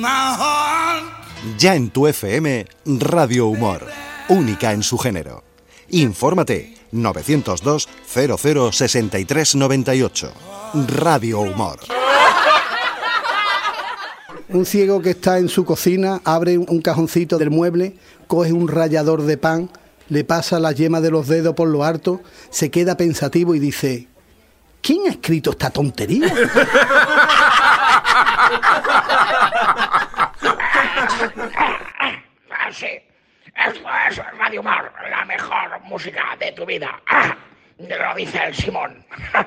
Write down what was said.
Ya en tu FM, Radio Humor, única en su género. Infórmate 902 00 63 98. Radio Humor. Un ciego que está en su cocina abre un cajoncito del mueble, coge un rallador de pan, le pasa la yema de los dedos por lo alto, se queda pensativo y dice: ¿quién ha escrito esta tontería? Sí, esto es Radio Humor, la mejor música de tu vida. Lo dice el Simón.